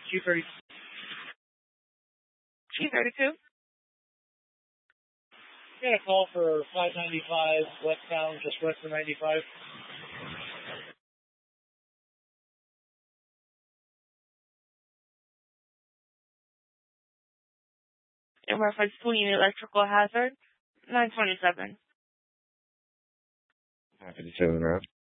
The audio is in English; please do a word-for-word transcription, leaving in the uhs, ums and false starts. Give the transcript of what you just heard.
Q thirty. Q thirty-two. Got a call for five ninety-five westbound, just west of ninety-five. In reference to an electrical hazard, nine twenty-seven. nine fifty-seven road.